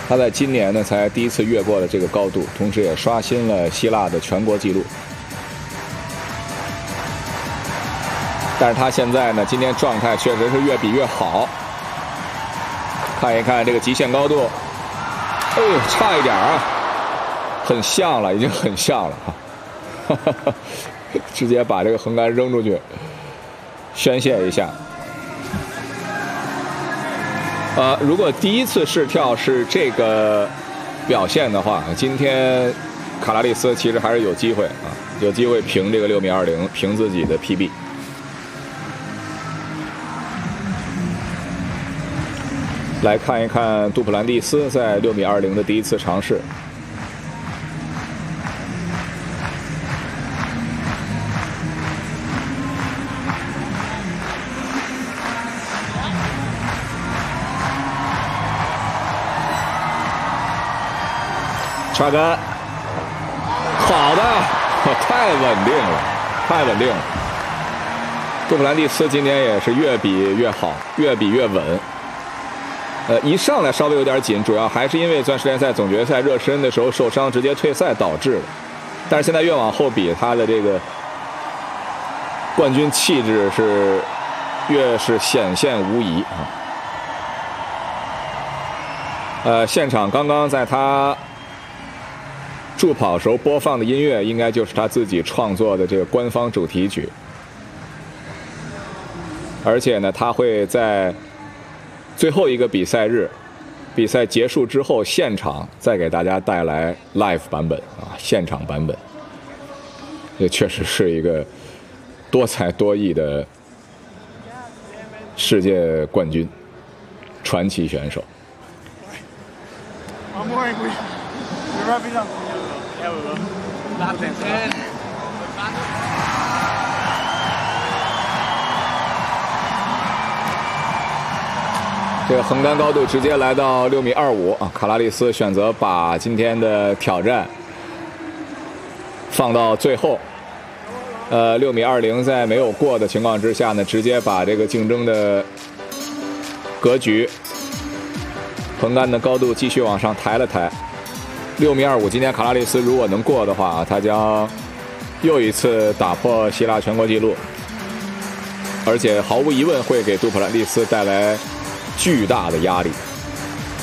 他在今年呢才第一次越过了这个高度，同时也刷新了希腊的全国纪录。但是他现在呢，今天状态确实是越比越好。看一看这个极限高度，哎呦，差一点啊，很像了，已经很像了哈，直接把这个横杆扔出去，宣泄一下。如果第一次试跳是这个表现的话，今天卡拉利斯其实还是有机会啊，有机会平这个6.20米，平自己的 PB。来看一看杜普兰蒂斯在6.20米的第一次尝试。插杆，好的，太稳定了，太稳定了。杜普兰蒂斯今天也是越比越好，越比越稳。一上来稍微有点紧，主要还是因为钻石联赛总决赛热身的时候受伤，直接退赛导致的。但是现在越往后比，他的这个冠军气质是越是显现无疑啊。现场刚刚在他助跑时候播放的音乐，应该就是他自己创作的这个官方主题曲。而且呢，他会在最后一个比赛日，比赛结束之后，现场再给大家带来 live 版本啊，现场版本。这确实是一个多才多艺的世界冠军，传奇选手。这个横杆高度直接来到6.25米啊！卡拉利斯选择把今天的挑战放到最后。6.20米在没有过的情况之下呢，直接把这个竞争的格局、横杆的高度继续往上抬了抬。6.25米，今天卡拉利斯如果能过的话，他将又一次打破希腊全国纪录，而且毫无疑问会给杜普兰蒂斯带来巨大的压力。